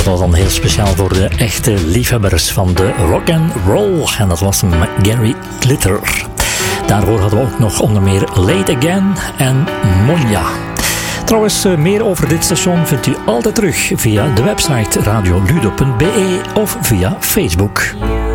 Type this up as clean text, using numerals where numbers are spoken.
was dan heel speciaal voor de echte liefhebbers van de rock and roll. En dat was Gary Glitter. Daarvoor hadden we ook nog onder meer Late Again en Monja. Trouwens, meer over dit station vindt u altijd terug via de website radioludo.be of via Facebook.